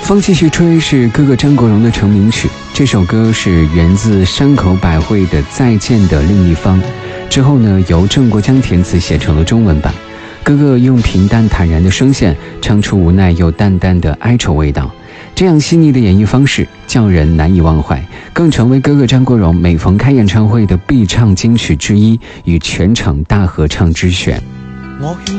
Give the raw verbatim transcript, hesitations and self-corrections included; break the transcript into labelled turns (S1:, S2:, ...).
S1: 风继续吹是哥哥张国荣的成名曲，这首歌是源自山口百惠的《再见的另一方》，之后呢由郑国江填词写成了中文版。哥哥用平淡坦然的声线唱出无奈又淡淡的哀愁味道，这样细腻的演绎方式叫人难以忘怀，更成为哥哥张国荣每逢开演唱会的必唱金曲之一与全场大合唱之选。
S2: 我勸